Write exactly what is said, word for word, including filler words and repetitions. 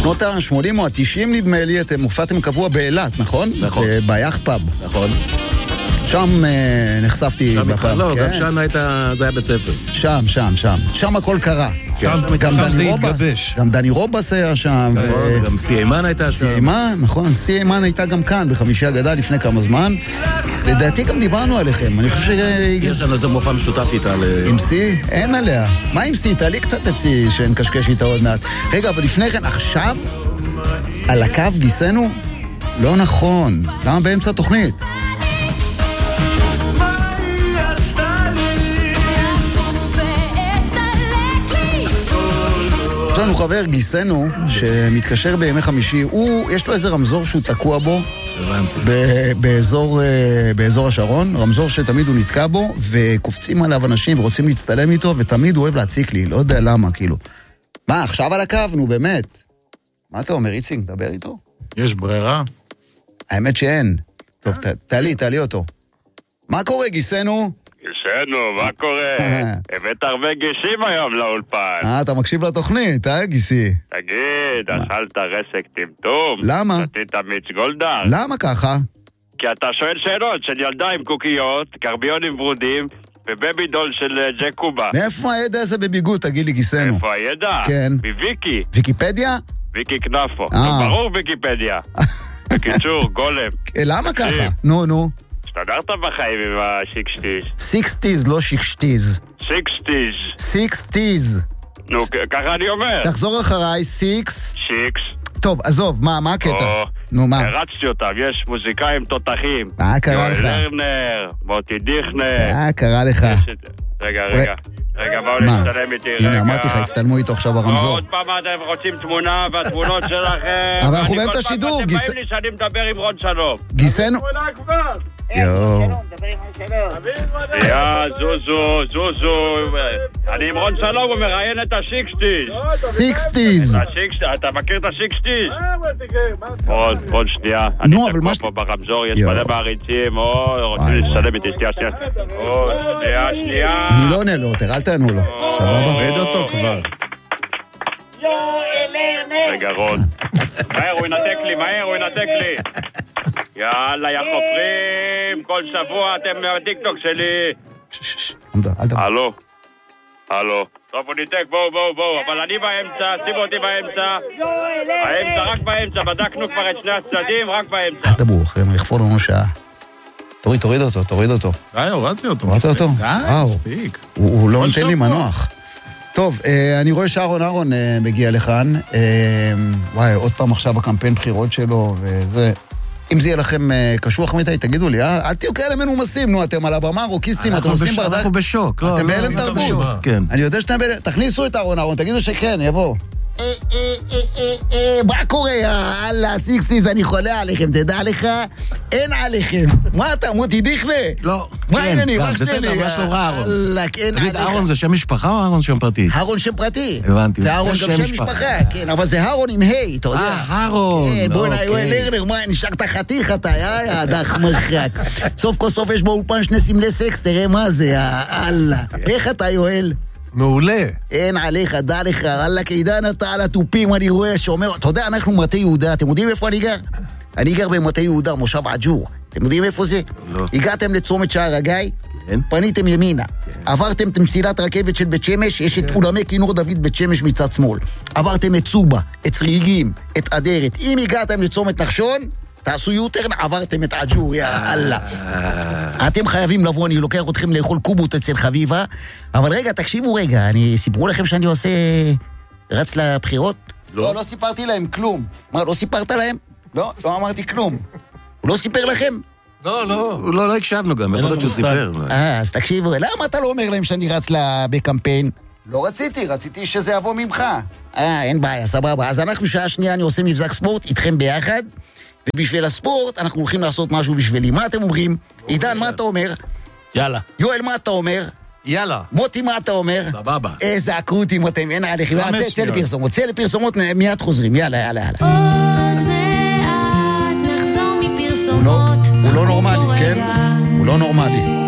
בשנות ה-שמונים או ה-תשעים נדמה לי, אתם הופעתם קבוע באילת, נכון? נכון. ביאכט פאב. נכון. שם נחשפתי בפעם. לא, גם שם זה היה בית ספר. שם, שם, שם. שם הכל קרה. גם דני רובס. גם דני רובס היה שם. גם סי אימן הייתה שם. סי אימן, נכון. סי אימן הייתה גם כאן, בחמישי הגדה לפני כמה זמן. לדעתי גם דיברנו עליכם. אני חושב ש... יש לנו איזה מופע משותף איתה ל... עם סי? אין עליה. מה עם סי? תעלי קצת את סי שנקשקש איתה עוד מעט. רגע, אבל לפני כן, עכשיו, על הקו גיסנו? לא נכון. למה באמצע התוכנית? יש לנו חבר גיסנו שמתקשר בימי חמישי, הוא, יש לו איזה רמזור שהוא תקוע בו ב- באזור, באזור השרון, רמזור שתמיד הוא נתקע בו, וקופצים עליו אנשים ורוצים להצטלם איתו, ותמיד הוא אוהב להציק לי, לא יודע למה, כאילו. מה, עכשיו על הקו? נו, באמת. מה אתה אומר, איצינג, דבר איתו? יש ברירה? האמת שאין. טוב, ת, תעלי, תעלי אותו. מה קורה, גיסנו? גיסנו, מה קורה? הבאת הרבה גיסים היום לאולפן. אה, אתה מקשיב לתוכנית, אה, גיסי? תגיד, אכלת רסק טמטום? למה? שתית מיץ גולדן? למה ככה? כי אתה שואל שאלות של ילדה עם קוקיות, קרביונים ורודים, ובבי דול של ג'ק קובה. מאיפה הידע הזה בביגוד, תגיד לי, גיסנו? איפה הידע? כן. בוויקי. ויקיפדיה? ויקי כנפו. אה. ברור ויקיפדיה. בקיצור, גולם. למה ככה? נו, נו. השתדרת בחיים עם השיקשטיז. סיקסטיז, לא שיקשטיז. סיקסטיז. סיקסטיז. נו, ככה אני אומר. תחזור אחריי, סיקס. שיקס. טוב, עזוב, מה, מה הקטע? נו, מה? הרצתי אותם, יש מוזיקאים תותחים. מה קרה לך? יואל לרנר, מוטי דיכנר. מה קרה לך? רגע, רגע. רגע, באו להצטלם איתי, רגע. הנה, אמרתי לך, הצטלמו איתו עכשיו ברמזור. עוד פעם אתם רוצים תמונה והתמונות שלכם. אבל אנחנו באמצע שידור, גיס... אתם באים לי שאני מדבר עם רון שלום. גיסנו? יואו. יא, זוזו, זוזו. אני עם רון שלום, הוא מראיין את השיקסטיז. סיקסטיז. אתה מכיר את השיקסטיז? עוד שנייה. נו, אבל מה... פה ברמזור, יש מלא מעריצים, או רוצים להצטלם איתי, שנייה, שנייה. או, שנייה, שנייה. אני לא עונה לו, אל תענו לו. סבבה? רד אותו כבר. רגע, רון. מהר, הוא ינתק לי, מהר, הוא ינתק לי. יאללה, יא חופרים, כל שבוע אתם מהטיקטוק שלי. הלו, הלו. טוב, הוא ניתק, בואו, בואו, בואו, אבל אני באמצע, שימו אותי באמצע. האמצע, רק באמצע, בדקנו כבר את שני הצדדים, רק באמצע. אל תבואו, אחרים, יחפור לנו שעה. תוריד, תוריד אותו, תוריד אותו. די, הורדתי אותו. הורדת אותו? די, מספיק. הוא לא נותן לי מנוח. טוב, אני רואה שאהרון אהרון מגיע לכאן. וואי, עוד פעם עכשיו הקמפיין בחירות שלו, וזה... אם זה יהיה לכם קשוח מתי, תגידו לי, אל תהיו כאלה מנומסים, נו, אתם על הבמה, רוקיסטים, אתם עושים ברדק. אנחנו בשוק, לא. אתם בהלם תרבות. כן. אני יודע שאתם בהלם, תכניסו את אהרון אהרון, תגידו שכן, יבוא. מה קורה, יאללה, סיקסטיז, אני חולה עליכם, תדע לך, אין עליכם. מה אתה, מוטי דיכנה? לא. מה העניינים? רק שתהיה לי. מה שלומך, אהרון? אין תגיד, עליך. אהרון זה שם משפחה או אהרון שם פרטי? אהרון שם פרטי. הבנתי. ואהרון גם שם משפחה, כן, אבל זה אהרון עם היי, אתה יודע. אה, אהרון. כן, בוא נהיה, יואל לרנר, מה, נשארת חתיך אתה, יא, דח מרחק. סוף כל סוף יש באולפן שני סמלי סקס, תראה מה זה, יאללה. איך אתה, יואל? מעולה. אין עליך, דע לך, אללה, כעידן אתה על הטופים, אני רואה שאומר, אתה יודע, אנחנו מטה יהודה, אתם יודעים איפה אני גר? אני גר במטה יהודה, מושב עג'ור. אתם יודעים איפה זה? לא. הגעתם לצומת שער הגיא, כן. פניתם ימינה, כן. עברתם את מסילת רכבת של בית שמש, יש את אולמי כינור דוד בית שמש מצד שמאל, עברתם את צובה, את צריגים, את אדרת, אם הגעתם לצומת נחשון, תעשו יוטרן, עברתם את עג'ור, יא אללה. אתם חייבים לבוא, אני לוקח אתכם לאכול קובות אצל חביבה, אבל רגע, תקשיבו רגע, אני סיפרו לכם שאני עושה רץ לבחירות? לא, לא סיפרתי להם כלום. מה, לא סיפרת להם? לא, לא אמרתי כלום. הוא לא סיפר לכם? לא, לא. לא, לא הקשבנו גם, יכול להיות שהוא סיפר. אה, אז תקשיבו, למה אתה לא אומר להם שאני רץ בקמפיין? לא רציתי, רציתי שזה יבוא ממך. אה, אין בעיה, סבבה. אז אנחנו שעה שנייה, אני עושה מבזק ספורט, איתכם ביחד. ובשביל הספורט אנחנו הולכים לעשות משהו בשבילי. מה אתם אומרים? עידן, מה אתה אומר? יאללה. יואל, מה אתה אומר? יאללה. מוטי, מה אתה אומר? סבבה. איזה אקרוטים אתם, אין עליכם. צא לפרסומות, צא לפרסומות, מיד חוזרים. יאללה, יאללה, יאללה. עוד מעט נחזור מפרסומות. הוא לא נורמלי, כן? הוא לא נורמלי.